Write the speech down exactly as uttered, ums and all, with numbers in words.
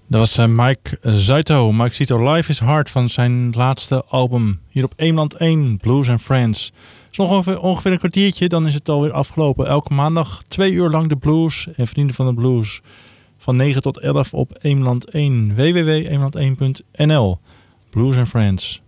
Dat was uh, Mike Zuito. Mike Zito, Life is Hard van zijn laatste album. Hier op Eemland één, Blues and Friends. Het is nog ongeveer, ongeveer een kwartiertje, dan is het alweer afgelopen. Elke maandag twee uur lang de blues en Vrienden van de Blues. Van negen tot elf op Eemland één. w w w punt eemland één punt n l. Blues and Friends.